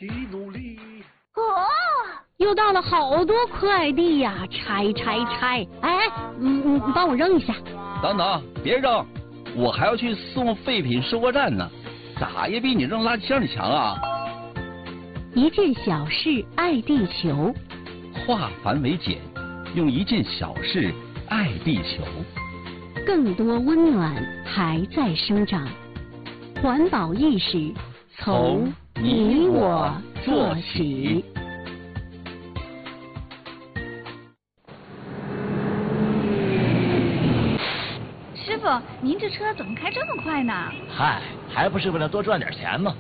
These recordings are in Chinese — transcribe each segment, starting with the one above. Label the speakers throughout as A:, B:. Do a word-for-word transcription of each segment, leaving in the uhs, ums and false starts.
A: 起努力。
B: 哦，又到了好多快递呀，拆拆拆！哎，嗯嗯，帮我扔一下。
C: 等等，别扔，我还要去送废品收货站呢，咋也比你扔垃圾箱里强啊！
B: 一件小事爱地球，
C: 化繁为简，用一件小事爱地球。
B: 更多温暖还在生长，环保意识从你我做起。
D: 师傅，您这车怎么开这么快呢？
E: 嗨，还不是为了多赚点钱吗？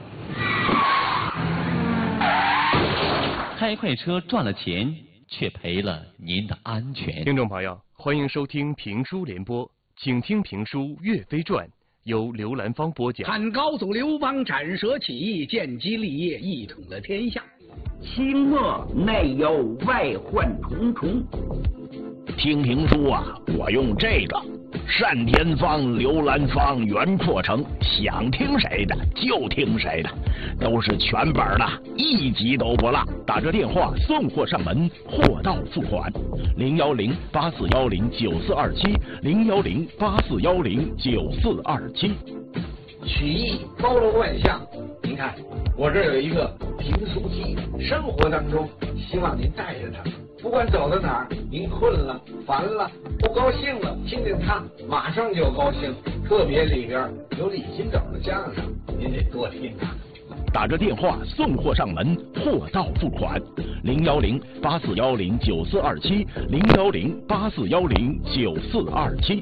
C: 开快车赚了钱，却赔了您的安全。
F: 听众朋友，欢迎收听评书联播，请听评书《岳飞传》，由刘兰芳播讲。
A: 汉高祖刘邦斩蛇起义，建基立业，一统了天下。
G: 清末内忧外患重重。
H: 听评书啊，我用这个单田芳、刘兰芳、袁阔成，想听谁的就听谁的，都是全本的，一集都不落。打着电话送货上门，货到付款。零幺零八四幺零九四二七，零幺零八四幺零九四二七。
I: 曲艺包罗万象，您看我这有一个评书机，生活当中希望您带着它。不管走到哪儿，您困了、烦了、不高兴了，听听它，马上就高兴。特别里边有李金斗的相声，您得多听啊。
H: 打着电话送货上门，货到付款。零幺零八四幺零九四二七，零幺零八四幺零九四二七。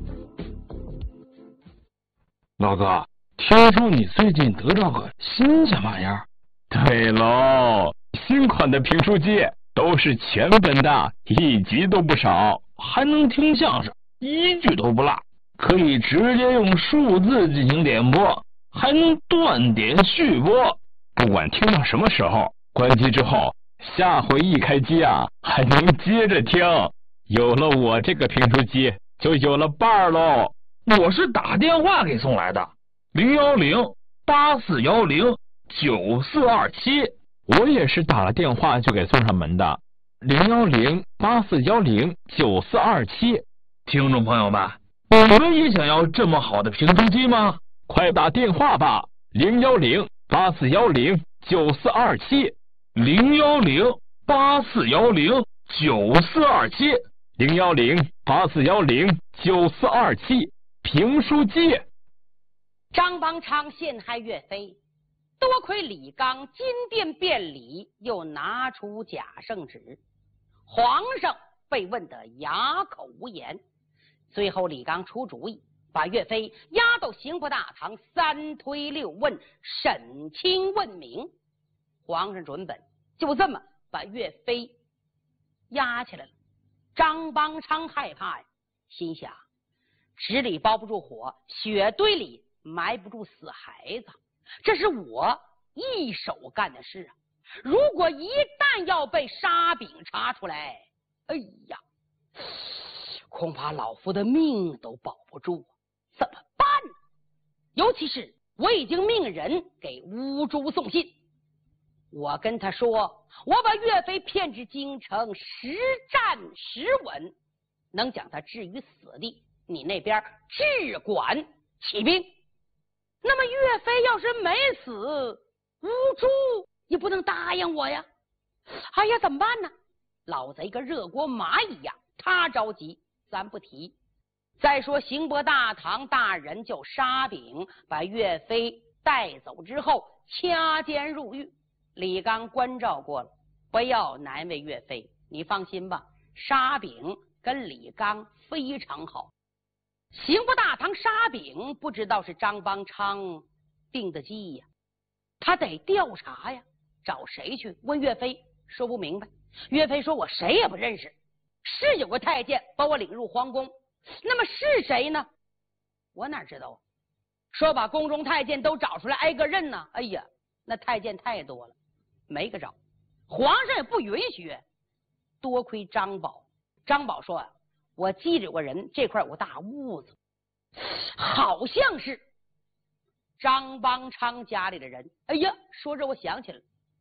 J: 老哥，听说你最近得到个新鲜玩意儿？
K: 对喽，新款的评书机。都是全本的，一集都不少，还能听相声，一句都不落，可以直接用数字进行点播，还能断点续播，不管听到什么时候，关机之后，下回一开机啊，还能接着听。有了我这个评书机，就有了伴儿喽。
J: 我是打电话给送来的，零幺零八四幺零九四二七。
K: 我也是打了电话就给送上门的，零幺零八四幺零九四二七。
J: 听众朋友们，你们也想要这么好的评书机吗？
K: 快打电话吧，零幺零八四幺零九四二七，
J: 零幺零八四幺零九四二七，
K: 零幺零八四幺零九四二七。评书机。
L: 张邦昌陷害岳飞。多亏李纲金殿辩理，又拿出假圣旨，皇上被问得哑口无言。最后李纲出主意，把岳飞押到刑部大堂，三推六问，审清问明。皇上准本就这么把岳飞押起来了。张邦昌害怕呀，心想纸里包不住火，雪堆里埋不住死孩子，这是我一手干的事啊！如果一旦要被沙饼查出来，哎呀，恐怕老夫的命都保不住，怎么办？尤其是我已经命人给乌珠送信，我跟他说，我把岳飞骗至京城，实战实稳，能将他置于死地，你那边只管起兵。那么岳飞要是没死，乌珠也不能答应我呀。哎呀，怎么办呢？老贼跟热锅蚂蚁呀，他着急咱不提。再说刑部大堂大人就沙饼把岳飞带走之后，掐监入狱。李纲关照过了，不要难为岳飞，你放心吧，沙饼跟李纲非常好。刑部大堂沙饼不知道是张邦昌定的计呀，他得调查呀，找谁去？问岳飞，说不明白。岳飞说，我谁也不认识，是有个太监把我领入皇宫，那么是谁呢？我哪知道啊？说把宫中太监都找出来挨个认呢，哎呀，那太监太多了，没个找，皇上也不允许。多亏张宝，张宝说啊，我记着有个人，这块有个大屋子，好像是张邦昌家里的人。哎呀，说着我想起来了，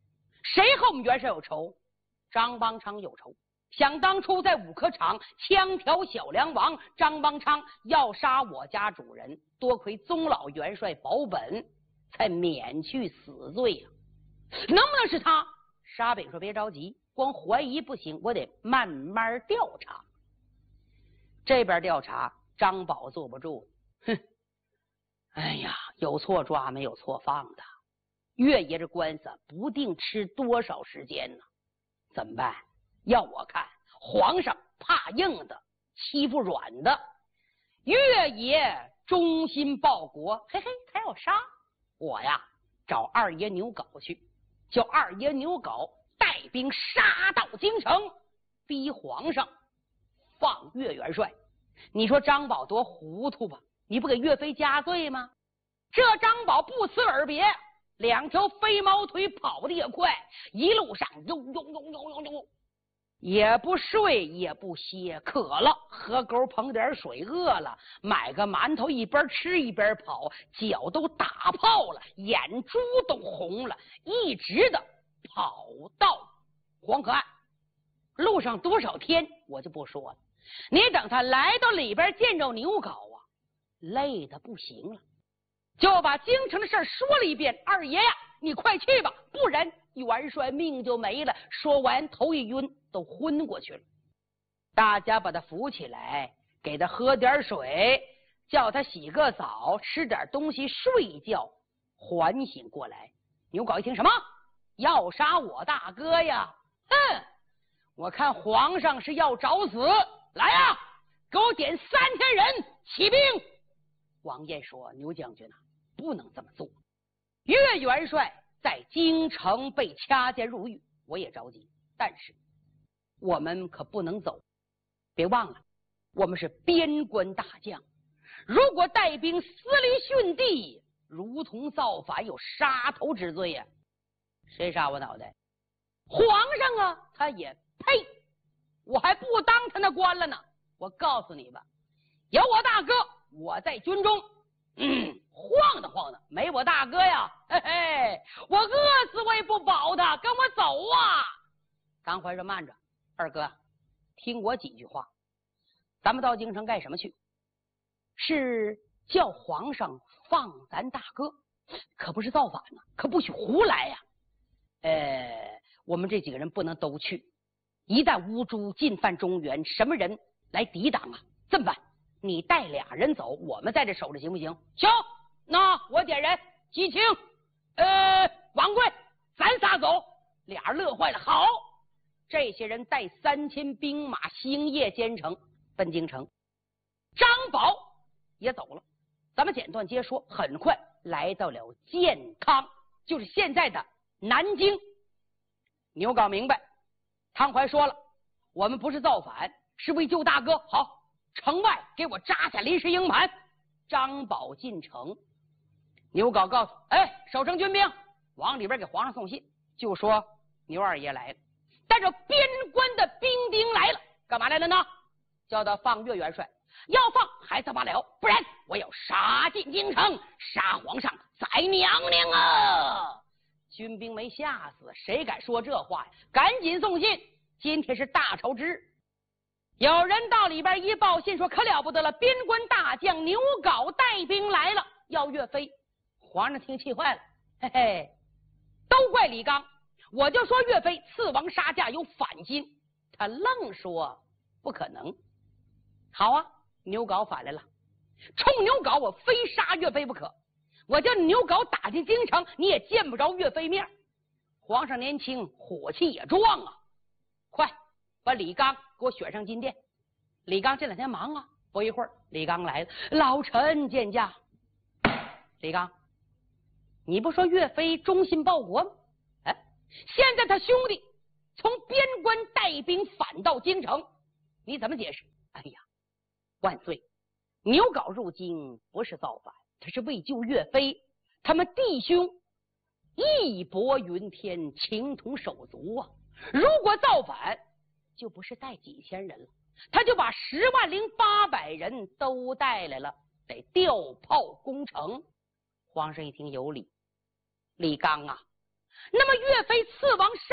L: 谁和我们袁绍有仇？张邦昌有仇。想当初在五棵场枪挑小梁王，张邦昌要杀我家主人，多亏宗老元帅保本，才免去死罪呀、啊。能不能是他？沙炳说别着急，光怀疑不行，我得慢慢调查。这边调查，张宝坐不住，哼，哎呀，有错抓没有错放的，岳爷这官司不定吃多少时间呢？怎么办？要我看，皇上怕硬的，欺负软的。岳爷忠心报国，嘿嘿，他要杀我呀！找二爷牛皋去，叫二爷牛皋带兵杀到京城，逼皇上放岳元帅。你说张宝多糊涂吧？你不给岳飞加罪吗？这张宝不辞而别，两条飞毛腿跑得也快，一路上呦呦呦呦呦呦，也不睡也不歇，渴了河沟捧点水，饿了买个馒头，一边吃一边跑，脚都打泡了，眼珠都红了，一直的跑到黄河岸。路上多少天我就不说了，你等他来到里边见着牛皋啊，累得不行了，就把京城的事说了一遍。二爷呀，你快去吧，不然元帅命就没了。说完头一晕，都昏过去了。大家把他扶起来，给他喝点水，叫他洗个澡，吃点东西，睡觉，缓醒过来。牛皋一听，什么要杀我大哥呀？哼，我看皇上是要找死，来呀，给我点三千人起兵。王彦说，牛将军啊，不能这么做。岳元帅在京城被掐监入狱，我也着急，但是我们可不能走。别忘了，我们是边关大将，如果带兵私离殉地，如同造反，有杀头之罪呀、啊。谁杀我脑袋？皇上啊，他也呸！我还不当他那官了呢。我告诉你吧，有我大哥，我在军中，嗯，晃的晃的，没我大哥呀，嘿嘿，我饿死我也不保他，跟我走啊！张怀说，慢着，二哥，听我几句话。咱们到京城干什么去？是叫皇上放咱大哥，可不是造反呢，可不许胡来呀、啊！呃，我们这几个人不能都去，一旦乌珠进犯中原，什么人来抵挡啊？这么办，你带俩人走，我们在这守着，行不行？行，那我点人，吉庆，呃，王贵，咱仨走。俩人乐坏了，好，这些人带三千兵马，星夜兼程奔京城。张宝也走了，咱们简短接说，很快来到了建康，就是现在的南京。牛皋明白，汤怀说了，我们不是造反，是为救大哥。好，城外给我扎下临时营盘。张宝进城，牛皋告诉，哎，守城军兵往里边给皇上送信，就说牛二爷来了，带着边关的兵丁来了，干嘛来了呢？叫他放岳元帅，要放还他妈了，不然我要杀进京城，杀皇上宰娘娘啊！军兵没吓死，谁敢说这话呀？赶紧送信，今天是大仇之日。有人到里边一报信说，可了不得了，边关大将牛皋带兵来了，要岳飞。皇上听气坏了，嘿嘿，都怪李纲，我就说岳飞刺王杀驾有反心，他愣说不可能。好啊，牛皋反来了，冲牛皋我非杀岳飞不可，我叫牛皋打进京城，你也见不着岳飞面。皇上年轻，火气也壮啊，快把李纲给我选上金殿。李纲这两天忙啊，不一会儿李纲来了，老臣见驾。李纲，你不说岳飞忠心报国吗？哎，现在他兄弟从边关带兵反到京城，你怎么解释？哎呀，万岁，牛皋入京不是造反，他是为救岳飞，他们弟兄义薄云天，情同手足啊！如果造反，就不是带几千人了，他就把十万零八百人都带来了，得调炮攻城。皇上一听有理，李纲啊，那么岳飞刺王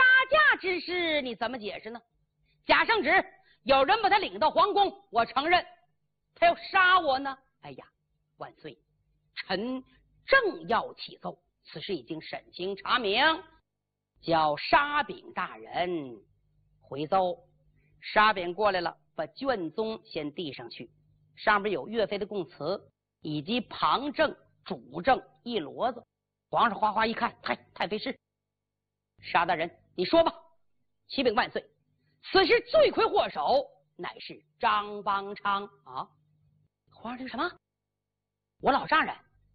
L: 事你怎么解释呢？贾圣旨，有人把他领到皇宫，我承认，他要杀我呢。哎呀，万岁，臣正要启奏，此事已经审清查明，叫沙炳大人回奏。沙炳过来了，把卷宗先递上去，上面有岳飞的供词以及旁证主证一摞子。皇上哗哗一看，太太妃是。沙大人，你说吧。启禀万岁，此事罪魁祸首乃是张邦昌啊！皇上，这是什么？我老丈人。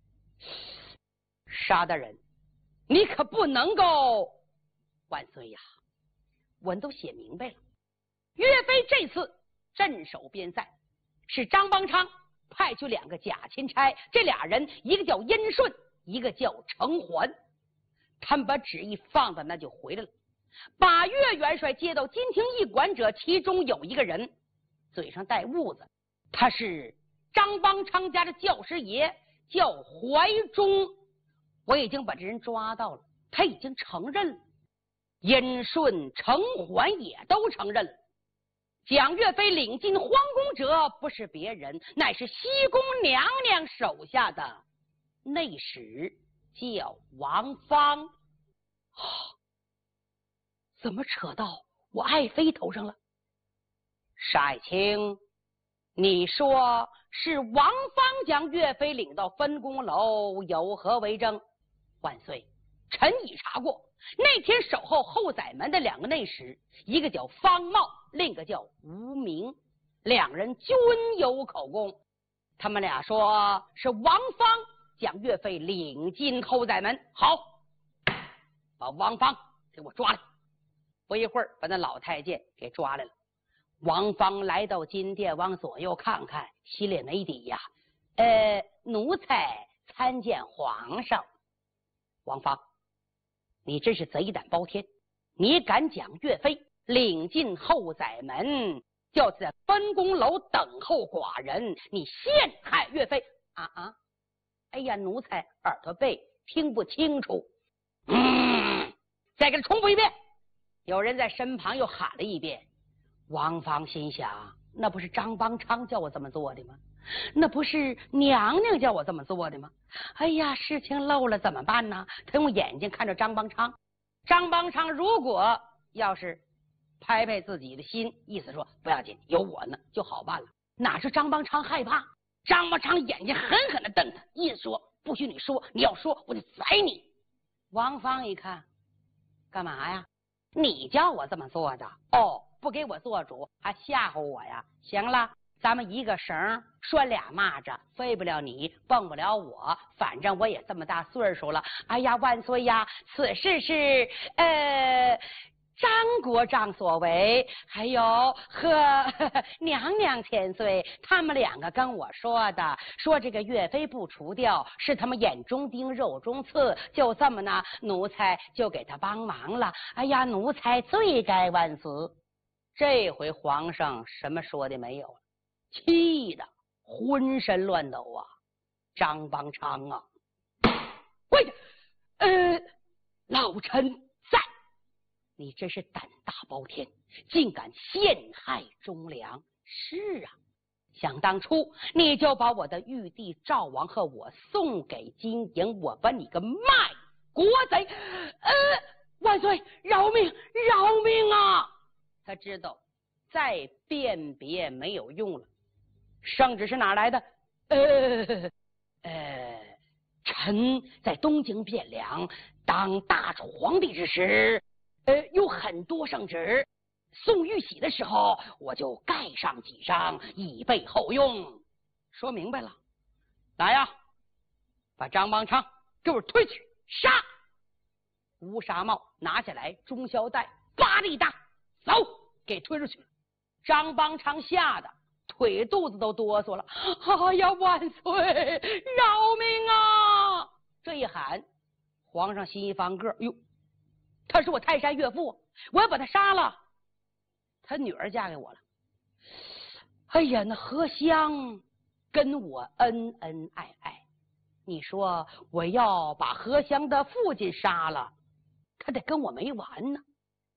L: 沙大人，你可不能够！万岁呀，文都写明白了，岳飞这次镇守边塞，是张邦昌派去两个假钦差，这俩人一个叫殷顺，一个叫程环，他们把旨意放到那就回来了，把岳元帅接到金庭驿馆者，其中有一个人嘴上带痦子，他是张邦昌家的教师爷，叫怀忠。我已经把这人抓到了，他已经承认了，殷顺、程环也都承认了。将岳飞领进皇宫者不是别人，乃是西宫娘娘手下的内史，叫王芳。啊，怎么扯到我爱妃头上了？沙爱卿，你说是王芳将岳飞领到分宫楼，有何为证？万岁，臣已查过，那天守候后宰门的两个内史，一个叫方茂，另一个叫吴明，两人均有口供。他们俩说是王芳将岳飞领进后宰门。好，把王芳给我抓来。不一会儿，把那老太监给抓来了。王芳来到金殿，往左右看看，心里没底呀。呃，奴才参见皇上。王芳，你真是贼胆包天！你敢将岳飞领进后宰门，叫他在分宫楼等候寡人，你陷害岳飞啊啊！哎呀，奴才耳朵背，听不清楚。嗯，再给他重复一遍。有人在身旁又喊了一遍。王芳心想，那不是张邦昌叫我这么做的吗？那不是娘娘叫我这么做的吗？哎呀，事情漏了怎么办呢？他用眼睛看着张邦昌，张邦昌如果要是拍拍自己的心，意思说不要紧，有我呢就好办了。哪是张邦昌害怕？张邦昌眼睛狠狠地瞪他，意思说不许你说，你要说我就宰你。王芳一看，干嘛呀？你叫我这么做的？哦，不给我做主，还吓唬我呀？行了，咱们一个绳拴俩蚂蚱，飞不了你，蹦不了我，反正我也这么大岁数了。哎呀，万岁呀！此事是呃张国丈所为，还有和呵呵娘娘千岁他们两个跟我说的，说这个岳飞不除掉，是他们眼中钉肉中刺，就这么呢，奴才就给他帮忙了。哎呀，奴才罪该万死。这回皇上什么说的没有了，气得浑身乱抖啊！张邦昌啊，喂，呃，老臣在。你真是胆大包天，竟敢陷害忠良！是啊，想当初你就把我的玉帝赵王和我送给金营，我把你个卖国贼！呃，万岁，饶命，饶命啊！他知道再辨别没有用了。圣旨是哪来的？呃呃，臣在东京汴梁当大楚皇帝之时，呃，有很多圣旨，送玉玺的时候我就盖上几张，以备后用。说明白了，来呀，把张邦昌给我推去杀！乌纱帽拿下来，中宵带叭的一打，走，给推出去了。张邦昌吓得腿肚子都哆嗦了。哎呀，万岁，饶命啊！这一喊，皇上心一翻个，哟，他是我泰山岳父，我要把他杀了。他女儿嫁给我了。哎呀，那何香跟我恩恩爱爱，你说我要把何香的父亲杀了，他得跟我没完呢。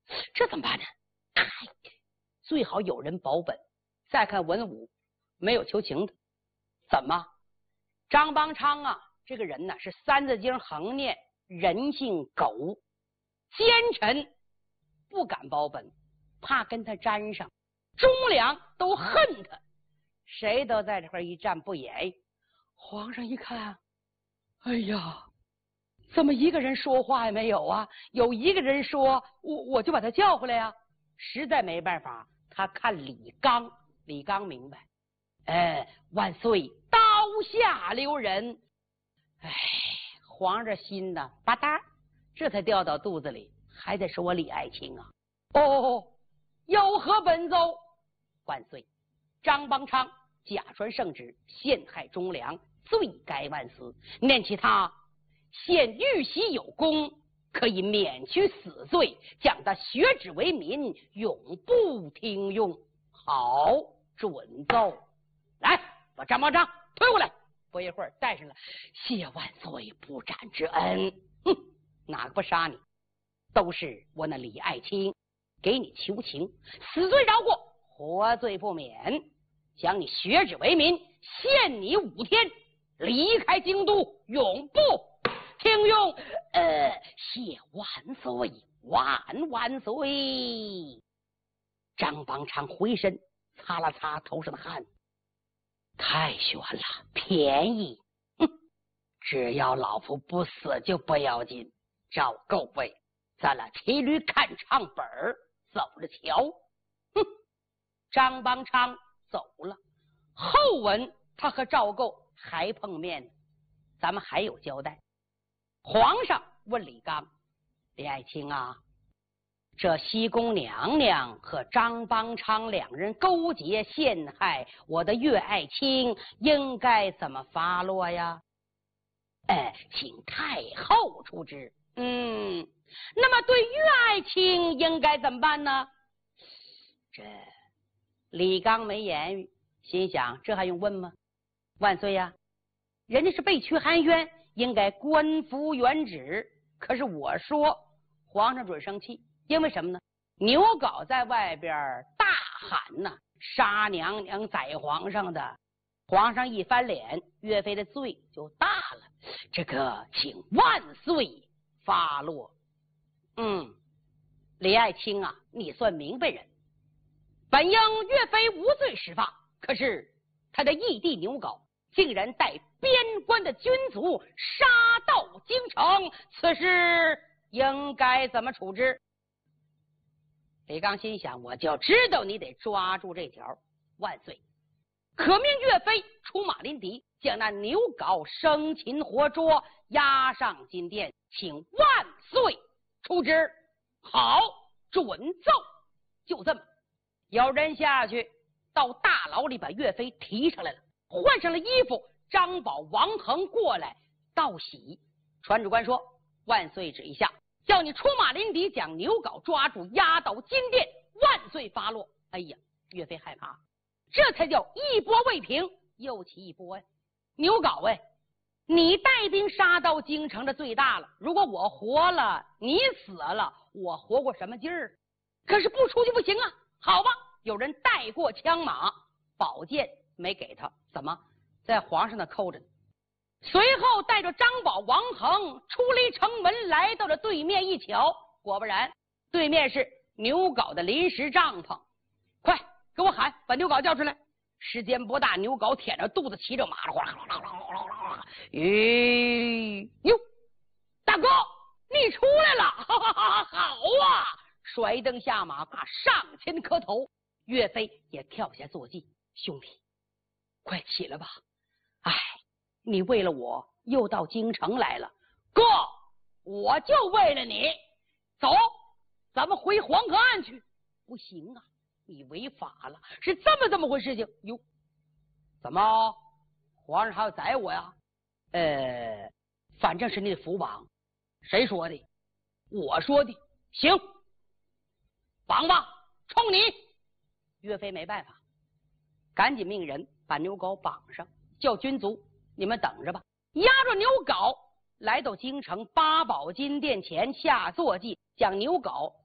L: 这怎么办呢？哎，最好有人保本。再看文武，没有求情的。怎么？张邦昌啊，这个人呢是三字经横念，人性狗，奸臣，不敢保本，怕跟他沾上。忠良都恨他，谁都在这块一站不言。皇上一看，哎呀，怎么一个人说话也没有啊？有一个人说，我我就把他叫回来呀、啊。实在没办法，他看李纲，李纲明白，哎，万岁，刀下留人。哎，皇上心呐，吧嗒，这才掉到肚子里，还得说我李爱卿啊。哦，有何本奏？万岁，张邦昌假传圣旨，陷害忠良，罪该万死。念其他现玉玺有功，可以免去死罪，将他学止为民，永不听用。好，准奏。来，把张邦昌推过来。不一会儿带上了，谢万岁不斩之恩。哼，哪个不杀你？都是我那李爱卿给你求情，死罪饶过，活罪不免，将你学止为民，限你五天，离开京都，永不听用。呃，谢万岁，万万岁！张邦昌回身擦了擦头上的汗，太悬了，便宜。哼，只要老夫不死就不要紧。赵构位，咱俩骑驴看唱本儿，走着瞧。哼，张邦昌走了，后文他和赵构还碰面，咱们还有交代。皇上问李纲：“李爱卿啊，这西宫娘娘和张邦昌两人勾结陷害我的岳爱卿，应该怎么发落呀？”哎，请太后出之。嗯，那么对岳爱卿应该怎么办呢？这李纲没言语，心想这还用问吗？万岁呀，人家是被屈含冤，应该官复原职。可是我说，皇上准生气，因为什么呢？牛皋在外边大喊呐，杀娘娘宰皇上的。皇上一翻脸，岳飞的罪就大了。这个请万岁发落。嗯，李爱卿啊，你算明白人。本应岳飞无罪释放，可是他的义弟牛皋竟然带边关的军卒杀到京城，此事应该怎么处置？李纲心想，我就知道你得抓住这条。万岁，可命岳飞出马临敌，将那牛皋生擒活捉，押上金殿，请万岁出之。好，准奏。就这么，有人下去到大牢里把岳飞提上来了，换上了衣服。张宝、王恒过来道喜。传旨官说：“万岁旨意下，叫你出马临敌，将牛皋抓住，押到金殿，万岁发落。”哎呀，岳飞害怕，这才叫一波未平，又起一波呀。牛皋哎，你带兵杀到京城的罪大了，如果我活了，你死了，我活过什么劲儿？可是不出去不行啊。好吧，有人带过枪马，宝剑没给他，怎么在皇上那扣着呢？随后带着张宝、王恒出离城门，来到了对面一瞧，果不然，对面是牛皋的临时帐篷。快给我喊，把牛皋叫出来。时间不大，牛皋舔着肚子，骑着马，哗啦哗啦哗啦哗啦哗啦，咦哟，大哥你出来了，哈哈哈，好啊！摔蹬下马，上前磕头。岳飞也跳下坐骑，兄弟，快起来吧！哎，你为了我又到京城来了，哥，我就为了你。走，咱们回黄河岸去。不行啊，你违法了，是这么这么回事情。哟，怎么皇上还要宰我呀？呃，反正是你的福绑。谁说的？我说的。行，绑吧，冲你！岳飞没办法，赶紧命人把牛皋绑上，叫军卒你们等着吧。押着牛皋来到京城八宝金殿前下坐骑，将牛皋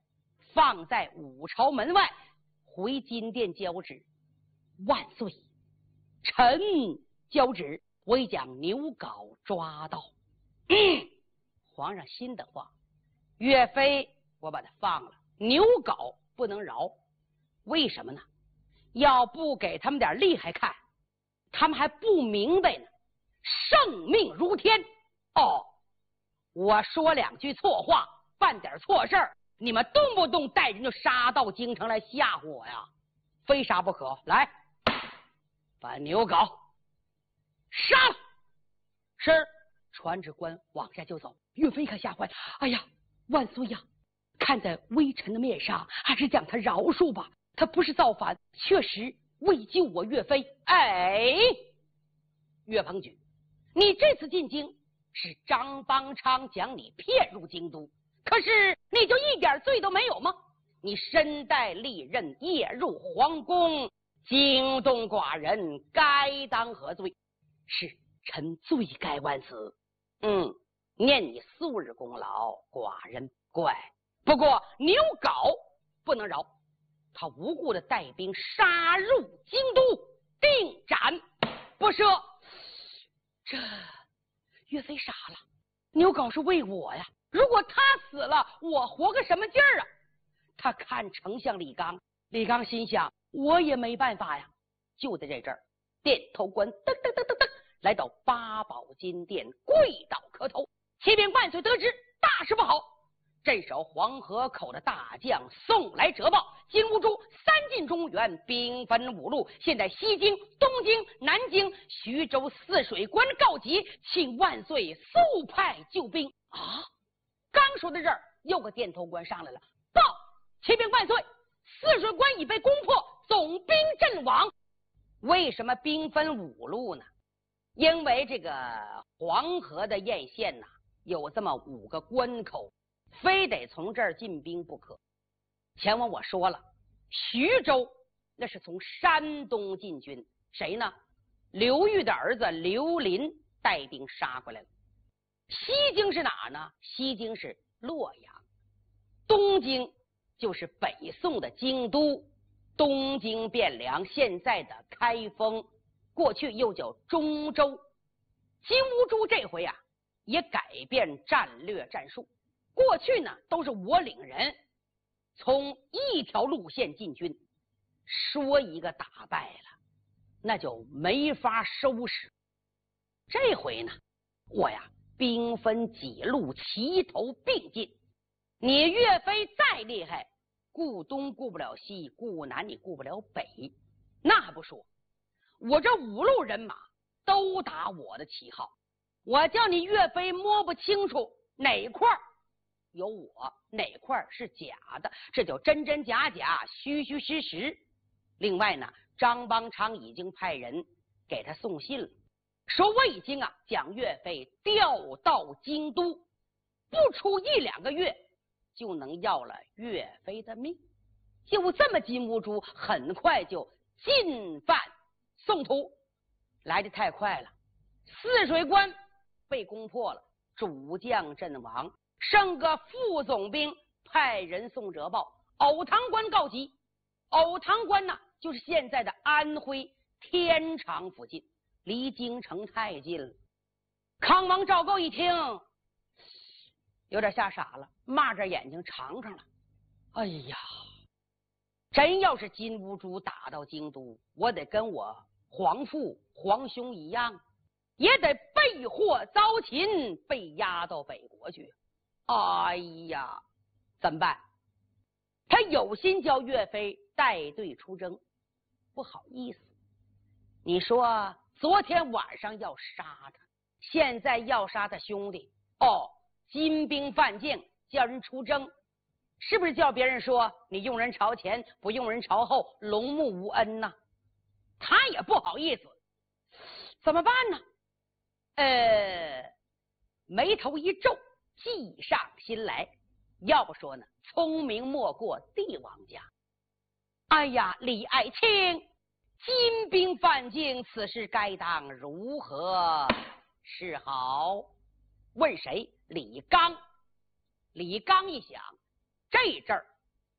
L: 放在五朝门外，回金殿交旨。万岁，臣交旨，我已将牛皋抓到。嗯，皇上心的话，岳飞我把他放了，牛皋不能饶。为什么呢？要不给他们点厉害看，他们还不明白呢。圣命如天，哦，我说两句错话，办点错事儿，你们动不动带人就杀到京城来吓唬我呀，非杀不可。来，把牛皋杀了。是，传旨官往下就走。岳飞可吓坏，哎呀，万岁呀！看在微臣的面上，还是将他饶恕吧。他不是造反，确实为救我岳飞。哎，岳鹏举，你这次进京是张邦昌将你骗入京都，可是你就一点罪都没有吗？你身带利刃，夜入皇宫，惊动寡人，该当何罪？是臣罪该万死。嗯，念你素日功劳，寡人怪。不过牛皋不能饶，他无故的带兵杀入京都，定斩不赦。这岳飞傻了，牛皋是为我呀，如果他死了，我活个什么劲儿啊？他看丞相李纲，李纲心想，我也没办法呀。就在这阵儿，殿头官噔噔噔噔噔来到八宝金殿，跪倒磕头。启禀万岁，得知大事不好，镇守黄河口的大将送来折报，金兀术三进中原，兵分五路，现在西京、东京、南京、徐州泗水关告急，请万岁速派救兵啊！刚说到这儿，又个殿头官上来了，报启禀万岁，泗水关已被攻破，总兵阵亡。为什么兵分五路呢？因为这个黄河的沿线呐、啊，有这么五个关口，非得从这儿进兵不可。前文我说了，徐州那是从山东进军，谁呢？刘裕的儿子刘林带兵杀过来了。西京是哪呢？西京是洛阳，东京就是北宋的京都，东京汴梁，现在的开封，过去又叫中州。金兀术这回啊，也改变战略战术。过去呢，都是我领人从一条路线进军，说一个打败了，那就没法收拾。这回呢，我呀兵分几路，齐头并进。你岳飞再厉害，顾东顾不了西，顾南你顾不了北，那还不说，我这五路人马都打我的旗号，我叫你岳飞摸不清楚哪块有我，哪块是假的，这叫真真假假，虚虚实实。另外呢，张邦昌已经派人给他送信了，说我已经啊将岳飞调到京都，不出一两个月就能要了岳飞的命。就这么，金兀术很快就进犯宋土，来得太快了。泗水关被攻破了，主将阵亡，剩个副总兵派人送折报，藕塘关告急。藕塘关呢，就是现在的安徽天长附近，离京城太近了。康王赵构一听，有点吓傻了，抹着眼睛尝尝了。哎呀，真要是金兀术打到京都，我得跟我皇父皇兄一样，也得被祸遭擒，被押到北国去。哎呀，怎么办？他有心叫岳飞带队出征，不好意思。你说昨天晚上要杀他，现在要杀他兄弟，哦，金兵犯境，叫人出征，是不是叫别人说你用人朝前，不用人朝后，龙目无恩呢？他也不好意思，怎么办呢？呃，眉头一皱，计上心来。要不说呢，聪明莫过帝王家。哎呀，李爱卿，金兵犯境，此事该当如何是好？问谁？李纲。李纲一想，这阵儿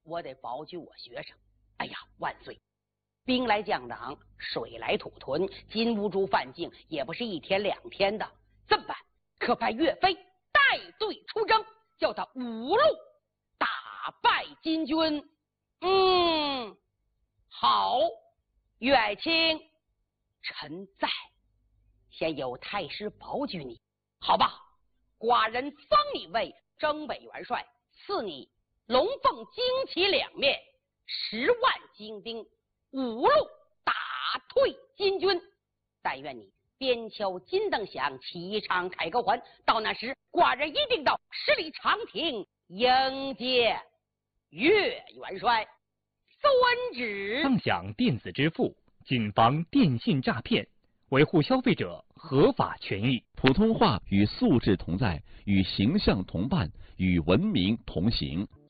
L: 我得保举我学生。哎呀，万岁！兵来将挡，水来土屯，金兀术犯境也不是一天两天的。这么办？可派岳飞带队出征，叫他五路打败金军。嗯，好，岳爱卿，臣在。先有太师保举你，好吧？寡人封你为征北元帅，赐你龙凤旌旗两面，十万精兵，五路打退金军。但愿你边敲金灯响，齐唱凯歌还。到那时，寡人一定到十里长亭迎接岳元帅。遵旨。
M: 畅享电子支付，谨防电信诈骗，维护消费者合法权益。
N: 普通话与素质同在，与形象同伴，与文明同行。